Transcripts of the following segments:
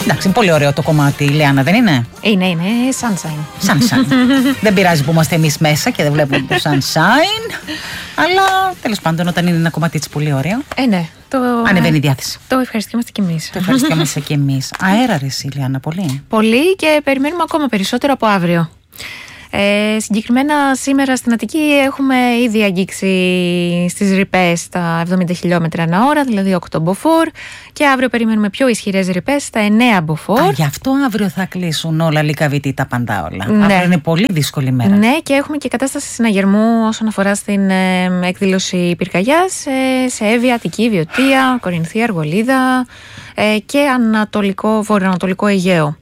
Εντάξει, είναι πολύ ωραίο το κομμάτι, Λιάννα, δεν είναι? Είναι sunshine. Δεν πειράζει που είμαστε εμείς μέσα και δεν βλέπουμε το sunshine. Αλλά τέλος πάντων, όταν είναι ένα κομμάτι έτσι πολύ ωραίο, ναι. Ανεβαίνει η διάθεση. Το ευχαριστούμαστε κι εμείς. Το ευχαριστούμαστε κι εμείς. Αέρα, ρε Λιάννα, πολύ. Πολύ, και περιμένουμε ακόμα περισσότερο από αύριο. Συγκεκριμένα σήμερα στην Αττική έχουμε ήδη αγγίξει στις ρηπές στα 70 χιλιόμετρα ανά ώρα, δηλαδή 8 μποφόρ, και αύριο περιμένουμε πιο ισχυρές ρηπές στα 9 μποφόρ. Γι' αυτό αύριο θα κλείσουν όλα, λικαβητή, τα παντά όλα. Ναι. Αύριο είναι πολύ δύσκολη μέρα. Ναι, και έχουμε και κατάσταση συναγερμού όσον αφορά στην εκδήλωση πυρκαγιάς σε Εύβοια, Αττική, Βιωτία, Κορινθία, Αργολίδα και βορειοανατολικό Αιγαίο.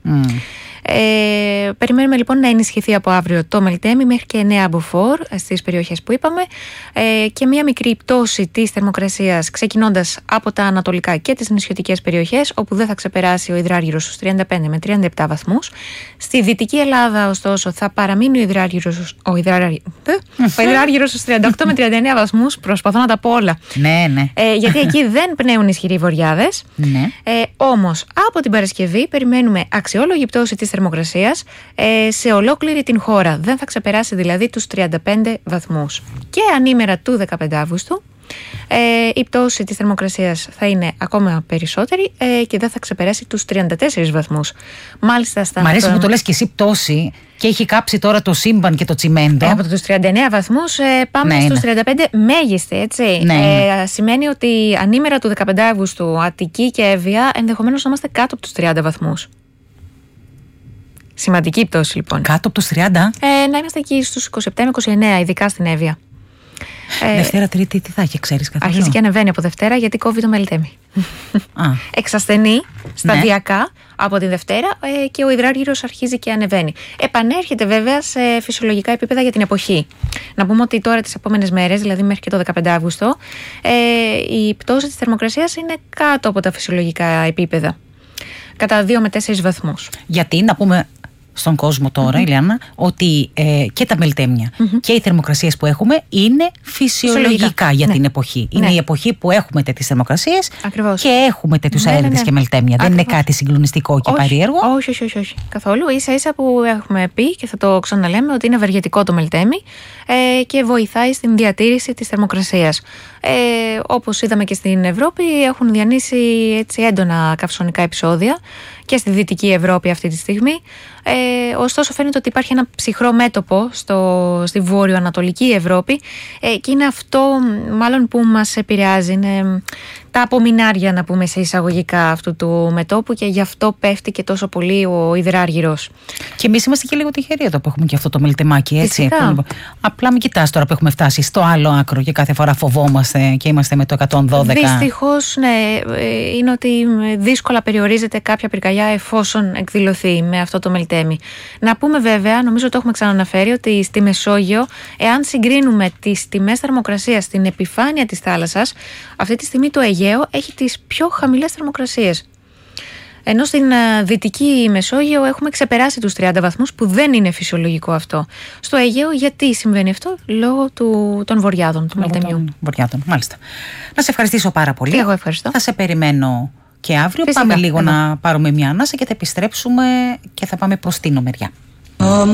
Περιμένουμε λοιπόν να ενισχυθεί από αύριο το Μελτέμι μέχρι και 9 μποφόρ στις περιοχές που είπαμε, και μια μικρή πτώση της θερμοκρασίας ξεκινώντας από τα ανατολικά και τις νησιωτικές περιοχές, όπου δεν θα ξεπεράσει ο υδράργυρος στους 35 με 37 βαθμούς. Στη Δυτική Ελλάδα, ωστόσο, θα παραμείνει ο υδράργυρος στους 38 με 39 βαθμούς. Προσπαθώ να τα πω όλα. Ναι. Γιατί εκεί δεν πνέουν ισχυροί βοριάδες. Ναι. Όμως από την Παρασκευή περιμένουμε αξιόλογη πτώση της θερμοκρασίας σε ολόκληρη την χώρα. Δεν θα ξεπεράσει δηλαδή τους 35 βαθμούς. Και ανήμερα του 15 Αύγουστου η πτώση της θερμοκρασίας θα είναι ακόμα περισσότερη και δεν θα ξεπεράσει τους 34 βαθμούς. Μάλιστα Μ' αρέσει που το λες και εσύ πτώση, και έχει κάψει τώρα το σύμπαν και το τσιμέντο. Από τους 39 βαθμούς πάμε στους 35 μέγιστη, έτσι. Σημαίνει ότι ανήμερα του 15 Αύγουστου Αττική και Εύβοια ενδεχομένως να είμαστε κάτω από τους 30 βαθμούς. Σημαντική πτώση λοιπόν. Κάτω από τους 30? Να είμαστε εκεί στους 27 με 29, ειδικά στην Εύβοια. Δευτέρα, Τρίτη, τι θα έχει, ξέρεις καθόλου? Αρχίζει και ανεβαίνει από Δευτέρα, γιατί κόβει το Μελτέμι. Εξασθενεί σταδιακά από τη Δευτέρα και ο υδράργυρος αρχίζει και ανεβαίνει. Επανέρχεται βέβαια σε φυσιολογικά επίπεδα για την εποχή. Να πούμε ότι τώρα τις επόμενες μέρες, δηλαδή μέχρι και το 15 Αύγουστο, η πτώση της θερμοκρασίας είναι κάτω από τα φυσιολογικά επίπεδα. Κατά 2 με 4 βαθμούς. Γιατί, να πούμε στον κόσμο τώρα, Ηλιάννα, ότι και τα μελτέμια και οι θερμοκρασίες που έχουμε είναι φυσιολογικά για την εποχή. Είναι η εποχή που έχουμε τέτοιες θερμοκρασίες και έχουμε τέτοιους αέριδες και μελτέμια. Δεν είναι κάτι συγκλονιστικό και παρήεργο. Όχι. Καθόλου. Ίσα-ίσα που έχουμε πει και θα το ξαναλέμε ότι είναι ευεργετικό το μελτέμι και βοηθάει στην διατήρηση της θερμοκρασίας. Όπως είδαμε και στην Ευρώπη, έχουν διανύσει έτσι έντονα καυσονικά επεισόδια και στη Δυτική Ευρώπη αυτή τη στιγμή. Ωστόσο φαίνεται ότι υπάρχει ένα ψυχρό μέτωπο στη βόρειο-ανατολική Ευρώπη και είναι αυτό μάλλον που μας επηρεάζει. Είναι τα απομεινάρια, να πούμε σε εισαγωγικά, αυτού του μετώπου, και γι' αυτό πέφτει και τόσο πολύ ο υδράργυρος. Και εμείς είμαστε και λίγο τυχεροί εδώ που έχουμε και αυτό το μελτεμάκι, έτσι. Απλά μην κοιτάς τώρα που έχουμε φτάσει στο άλλο άκρο και κάθε φορά φοβόμαστε και είμαστε με το 112. Δυστυχώς, ναι, είναι ότι δύσκολα περιορίζεται κάποια πυρκαγιά εφόσον εκδηλωθεί με αυτό το μελτέμι. Να πούμε βέβαια, νομίζω το έχουμε ξαναναφέρει, ότι στη Μεσόγειο, εάν συγκρίνουμε τις τιμές θερμοκρασίας στην επιφάνεια της θάλασσας, αυτή τη στιγμή το Αιγαίο έχει τις πιο χαμηλές θερμοκρασίες. Ενώ στην Δυτική Μεσόγειο έχουμε ξεπεράσει τους 30 βαθμούς, που δεν είναι φυσιολογικό αυτό. Στο Αιγαίο γιατί συμβαίνει αυτό? Λόγω των βοριάδων, του μελτεμιού. Βοριάδων, μάλιστα. Να σε ευχαριστήσω πάρα πολύ. Και εγώ ευχαριστώ. Θα σε περιμένω και αύριο. Φυσικά, πάμε λίγο να πάρουμε μια ανάσα και θα επιστρέψουμε και θα πάμε προς την ομεριά.